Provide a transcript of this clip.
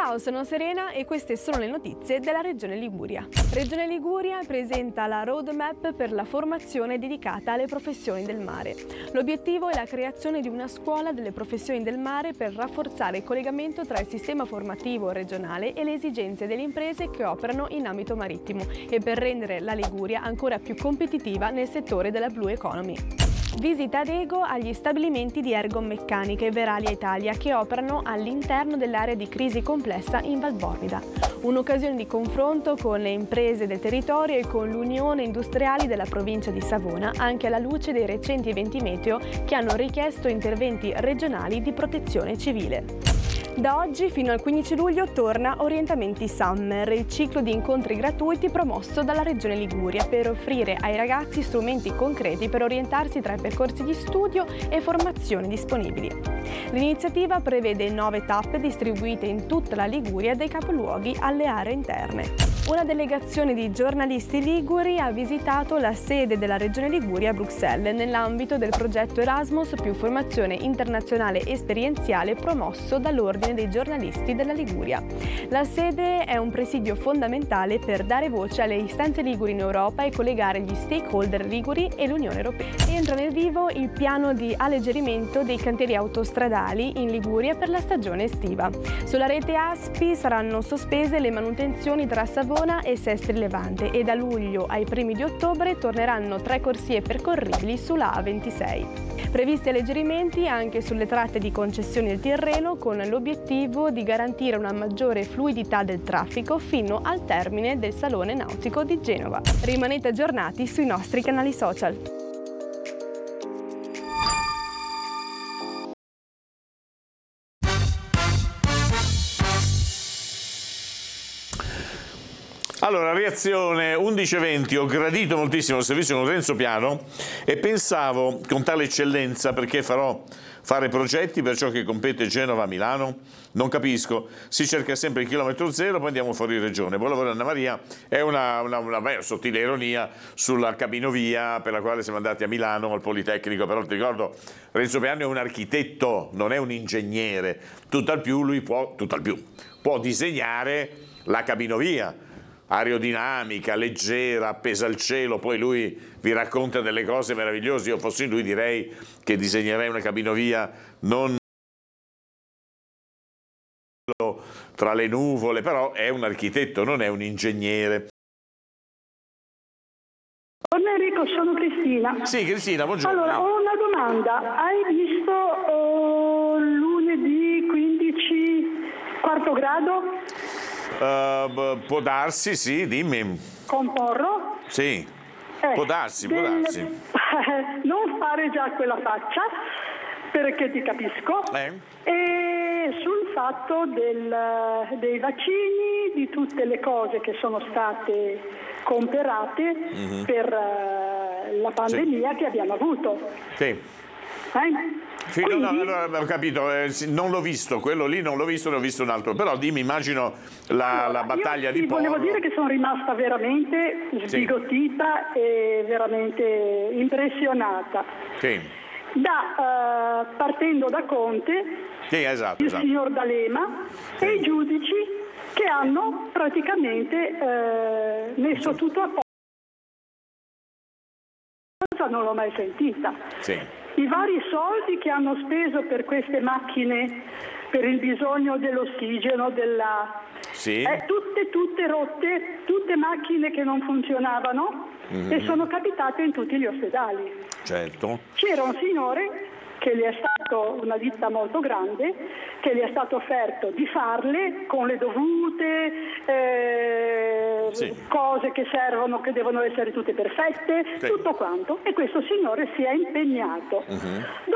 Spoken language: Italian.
Ciao, sono Serena e queste sono le notizie della Regione Liguria. Regione Liguria presenta la roadmap per la formazione dedicata alle professioni del mare. L'obiettivo è la creazione di una scuola delle professioni del mare per rafforzare il collegamento tra il sistema formativo regionale e le esigenze delle imprese che operano in ambito marittimo e per rendere la Liguria ancora più competitiva nel settore della Blue Economy. Visita ad Ego agli stabilimenti di Ergomeccaniche Veralia Italia che operano all'interno dell'area di crisi complessa in Valbornida. Un'occasione di confronto con le imprese del territorio e con l'Unione Industriali della provincia di Savona, anche alla luce dei recenti eventi meteo che hanno richiesto interventi regionali di protezione civile. Da oggi fino al 15 luglio torna Orientamenti Summer, il ciclo di incontri gratuiti promosso dalla Regione Liguria per offrire ai ragazzi strumenti concreti per orientarsi tra i percorsi di studio e formazione disponibili. L'iniziativa prevede 9 tappe distribuite in tutta la Liguria dai capoluoghi alle aree interne. Una delegazione di giornalisti liguri ha visitato la sede della Regione Liguria a Bruxelles nell'ambito del progetto Erasmus più formazione internazionale esperienziale promosso dall'Ordine dei giornalisti della Liguria. La sede è un presidio fondamentale per dare voce alle istanze liguri in Europa e collegare gli stakeholder liguri e l'Unione Europea. Entra nel vivo il piano di alleggerimento dei cantieri autostradali in Liguria per la stagione estiva. Sulla rete ASPI saranno sospese le manutenzioni tra Savona e Sestri Levante e da luglio ai primi di ottobre torneranno 3 corsie percorribili sulla A26. Previsti alleggerimenti anche sulle tratte di concessione del Tirreno con l'obiettivo di garantire una maggiore fluidità del traffico fino al termine del Salone Nautico di Genova. Rimanete aggiornati sui nostri canali social. Allora, reazione 11:20, ho gradito moltissimo il servizio con Renzo Piano e pensavo con tale eccellenza perché fare progetti per ciò che compete Genova-Milano? Non capisco, si cerca sempre il chilometro zero, poi andiamo fuori regione. Buon lavoro Anna Maria, è una sottile ironia sulla cabinovia per la quale siamo andati a Milano al Politecnico, però ti ricordo Renzo Piano è un architetto, non è un ingegnere, tutt'al più può disegnare la cabinovia. Aerodinamica, leggera, appesa al cielo, poi lui vi racconta delle cose meravigliose. Io fossi lui direi che disegnerei una cabinovia non tra le nuvole, però è un architetto, non è un ingegnere. Buongiorno Enrico, sono Cristina. Sì, Cristina, buongiorno. Allora, ho una domanda. Hai visto lunedì 15 quarto grado? Può darsi, sì, dimmi. Con Porro? Sì, può darsi. Non fare già quella faccia, perché ti capisco. E sul fatto dei vaccini, di tutte le cose che sono state comperate per la pandemia che abbiamo avuto. Sì. Sì, no, allora ho capito, non l'ho visto, quello lì non l'ho visto, ne ho visto un altro, però dimmi, immagino la battaglia di Porro. Volevo dire che sono rimasta veramente sbigottita e veramente impressionata. Sì. Partendo da Conte, esatto. signor D'Alema e i giudici che hanno praticamente messo tutto a posto, non l'ho mai sentita. Sì. I vari soldi che hanno speso per queste macchine, per il bisogno dell'ossigeno, tutte rotte, tutte macchine che non funzionavano e sono capitate in tutti gli ospedali. Certo. C'era un signore che gli è stato, una ditta molto grande, che gli è stato offerto di farle con le dovute cose che servono, che devono essere tutte perfette, tutto quanto, e questo signore si è impegnato.